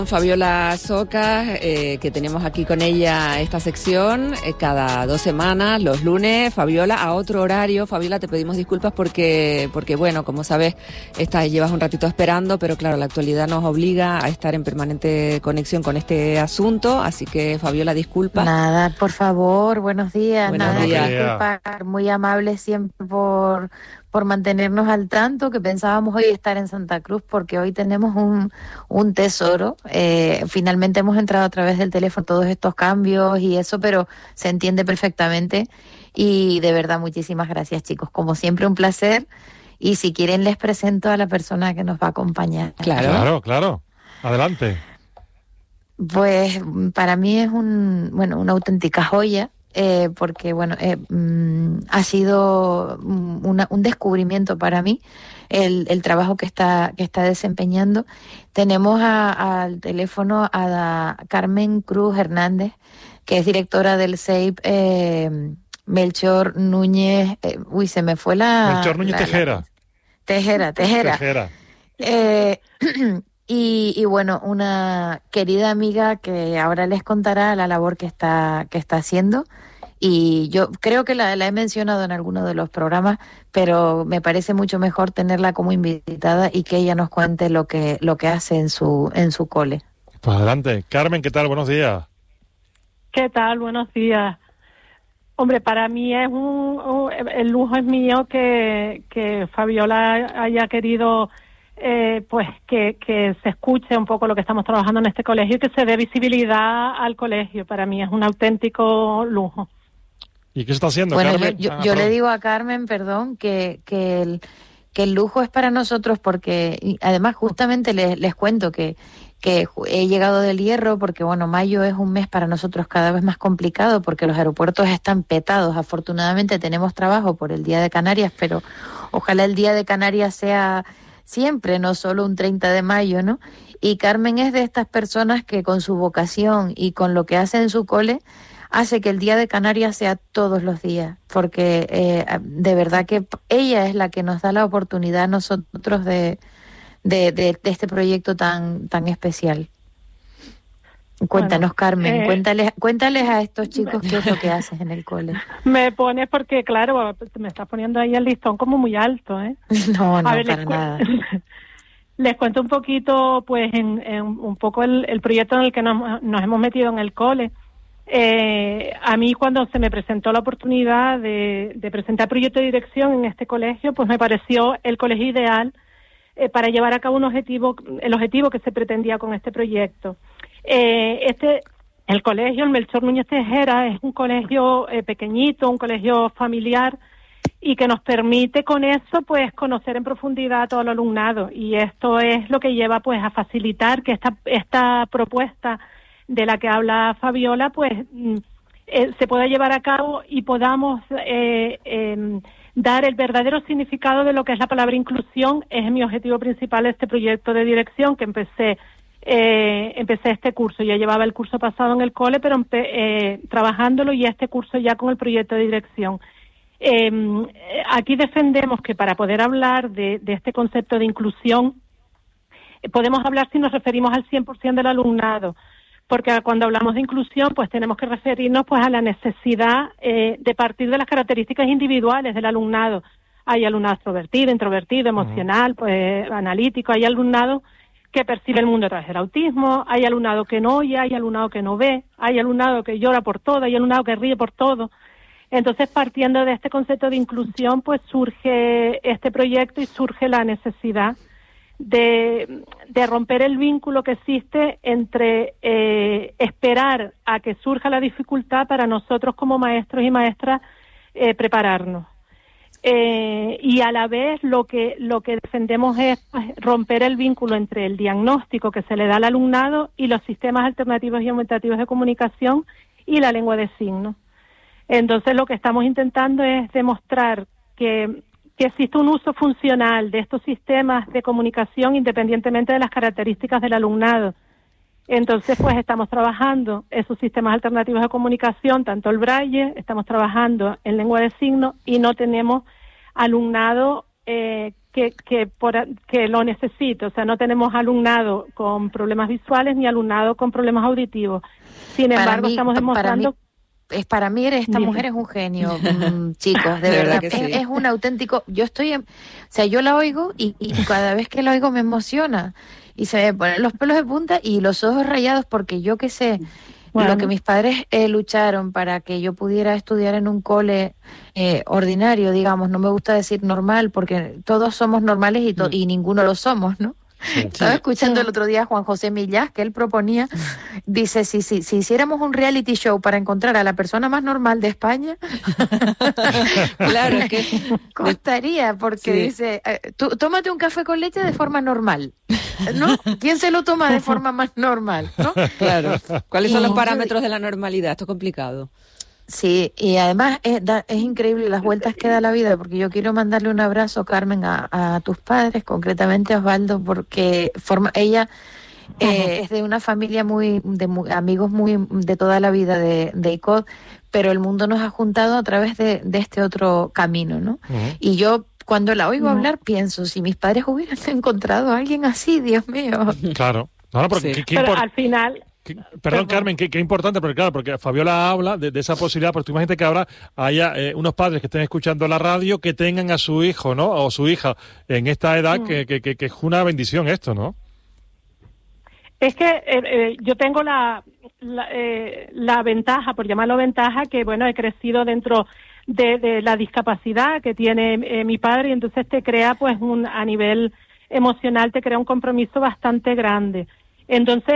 Fabiola Soca, que tenemos aquí con ella esta sección cada 2 semanas, los lunes. Fabiola, a otro horario. Fabiola, te pedimos disculpas porque bueno, como sabes, llevas un ratito esperando, pero claro, la actualidad nos obliga a estar en permanente conexión con este asunto, así que Fabiola, disculpa. Nada, por favor, buenos días. Buenos días. Disculpa, muy amable siempre por mantenernos al tanto, que pensábamos hoy estar en Santa Cruz porque hoy tenemos un tesoro. Finalmente hemos entrado a través del teléfono todos estos cambios y eso, pero se entiende perfectamente y de verdad muchísimas gracias, chicos. Como siempre, un placer, y si quieren les presento a la persona que nos va a acompañar. Claro. Adelante. Pues para mí es una auténtica joya. Porque ha sido un descubrimiento para mí el trabajo que está desempeñando. Tenemos al teléfono a Carmen Cruz Hernández, que es directora del CEIP Melchor Núñez, se me fue Melchor Núñez Tejera. Tejera. Y bueno, una querida amiga que ahora les contará la labor que está haciendo. Y yo creo que la he mencionado en alguno de los programas, pero me parece mucho mejor tenerla como invitada y que ella nos cuente lo que hace en su cole. Pues adelante. Carmen, ¿qué tal? Buenos días. ¿Qué tal? Buenos días. Hombre, para mí es el lujo es mío que Fabiola haya querido pues que se escuche un poco lo que estamos trabajando en este colegio y que se dé visibilidad al colegio. Para mí es un auténtico lujo. ¿Y qué se está haciendo, bueno, Carmen? Yo le digo a Carmen, que el lujo es para nosotros porque, además, justamente les cuento que he llegado del Hierro porque, mayo es un mes para nosotros cada vez más complicado porque los aeropuertos están petados. Afortunadamente tenemos trabajo por el Día de Canarias, pero ojalá el Día de Canarias sea siempre, no solo un 30 de mayo, ¿no? Y Carmen es de estas personas que con su vocación y con lo que hace en su cole hace que el Día de Canarias sea todos los días, porque de verdad que ella es la que nos da la oportunidad a nosotros de este proyecto tan especial. Cuéntanos, Carmen, cuéntales a estos chicos qué es lo que haces en el cole. Me pones porque, claro, me estás poniendo ahí el listón como muy alto, ¿eh? No, para nada. Les cuento un poquito, pues, en un poco el proyecto en el que nos hemos metido en el cole. A mí, cuando se me presentó la oportunidad de presentar proyecto de dirección en este colegio, pues me pareció el colegio ideal para llevar a cabo el objetivo que se pretendía con este proyecto. El colegio, el Melchor Núñez Tejera, es un colegio pequeñito, un colegio familiar, y que nos permite con eso pues conocer en profundidad a todo el alumnado, y esto es lo que lleva pues a facilitar que esta propuesta de la que habla Fabiola pues se pueda llevar a cabo y podamos dar el verdadero significado de lo que es la palabra inclusión. Es mi objetivo principal de este proyecto de dirección que empecé este curso. Ya llevaba el curso pasado en el cole, pero trabajándolo, y este curso ya con el proyecto de dirección. Aquí defendemos que para poder hablar de este concepto de inclusión podemos hablar si nos referimos al 100% del alumnado, porque cuando hablamos de inclusión pues tenemos que referirnos pues a la necesidad de partir de las características individuales del alumnado. Hay alumnado extrovertido, introvertido, emocional, pues analítico. Hay alumnado que percibe el mundo a través del autismo, hay alumnado que no oye, hay alumnado que no ve, hay alumnado que llora por todo, hay alumnado que ríe por todo. Entonces, partiendo de este concepto de inclusión, pues surge este proyecto y surge la necesidad de romper el vínculo que existe entre esperar a que surja la dificultad para nosotros como maestros y maestras prepararnos. Y a la vez lo que defendemos es pues, romper el vínculo entre el diagnóstico que se le da al alumnado y los sistemas alternativos y aumentativos de comunicación y la lengua de signos. Entonces lo que estamos intentando es demostrar que existe un uso funcional de estos sistemas de comunicación independientemente de las características del alumnado. Entonces, pues estamos trabajando esos sistemas alternativos de comunicación, tanto el braille, estamos trabajando en lengua de signos, y no tenemos alumnado que lo necesite. O sea, no tenemos alumnado con problemas visuales ni alumnado con problemas auditivos. Sin embargo, estamos demostrando... Para mí esta mujer es un genio, chicos, de verdad que sí. Es un auténtico... Yo la oigo y cada vez que la oigo me emociona y se me ponen los pelos de punta y los ojos rayados porque yo qué sé, lo que mis padres lucharon para que yo pudiera estudiar en un cole ordinario, digamos, no me gusta decir normal porque todos somos normales y ninguno lo somos, ¿no? Estaba escuchando el otro día a Juan José Millás, que él proponía, dice, si hiciéramos un reality show para encontrar a la persona más normal de España, claro, es que costaría, porque dice, tú tómate un café con leche de forma normal, ¿no? ¿Quién se lo toma de forma más normal, no? Claro, ¿cuáles son los parámetros de la normalidad? Esto es complicado. Sí, y además es increíble las vueltas que da la vida, porque yo quiero mandarle un abrazo, Carmen, a tus padres, concretamente a Osvaldo, porque ella es de una familia amigos muy de toda la vida de ICOD, pero el mundo nos ha juntado a través de este otro camino, ¿no? Y yo cuando la oigo hablar pienso, si mis padres hubieran encontrado a alguien así, Dios mío. Claro, no, porque pero al final... Perdón, Carmen, qué importante, porque claro, porque Fabiola habla de esa posibilidad, pero tú imagínate que ahora haya unos padres que estén escuchando la radio que tengan a su hijo, ¿no? O su hija en esta edad, que es una bendición esto, ¿no? Es que yo tengo la ventaja, por llamarlo ventaja, que bueno, he crecido dentro de la discapacidad que tiene mi padre, y entonces te crea, pues, a nivel emocional, te crea un compromiso bastante grande. Entonces,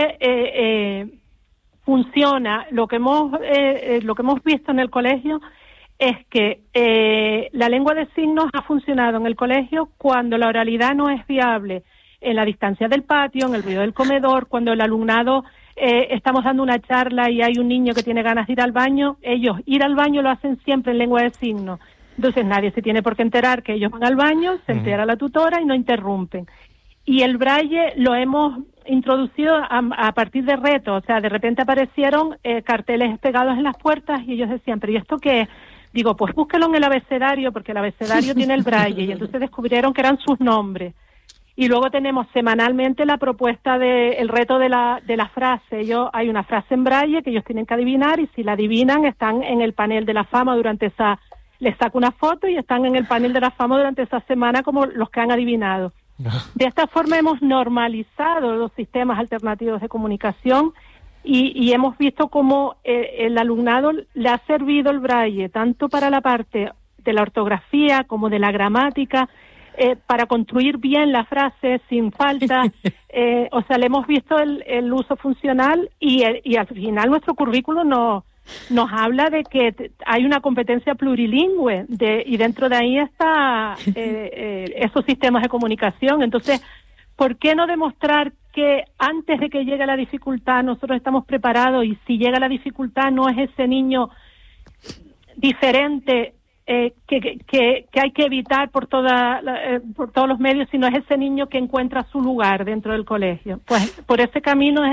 funciona. Lo que hemos visto en el colegio es que la lengua de signos ha funcionado en el colegio cuando la oralidad no es viable, en la distancia del patio, en el ruido del comedor, cuando el alumnado estamos dando una charla y hay un niño que tiene ganas de ir al baño, ellos ir al baño lo hacen siempre en lengua de signos. Entonces nadie se tiene por qué enterar que ellos van al baño, se entera la tutora y no interrumpen. Y el braille lo hemos introducido a partir de retos, o sea, de repente aparecieron carteles pegados en las puertas y ellos decían, ¿pero y esto qué es? Digo, pues búsquelo en el abecedario, porque el abecedario tiene el braille, y entonces descubrieron que eran sus nombres. Y luego tenemos semanalmente la propuesta el reto de la frase. Hay una frase en braille que ellos tienen que adivinar, y si la adivinan están en el panel de la fama les saco una foto y están en el panel de la fama durante esa semana como los que han adivinado. De esta forma hemos normalizado los sistemas alternativos de comunicación y hemos visto cómo el alumnado le ha servido el braille tanto para la parte de la ortografía como de la gramática, para construir bien la frase sin falta. O sea, le hemos visto el uso funcional y al final nuestro currículo nos habla de que hay una competencia plurilingüe y dentro de ahí está esos sistemas de comunicación. Entonces, ¿por qué no demostrar que antes de que llegue la dificultad nosotros estamos preparados, y si llega la dificultad no es ese niño diferente que hay que evitar por todos los medios, sino es ese niño que encuentra su lugar dentro del colegio? Pues por ese camino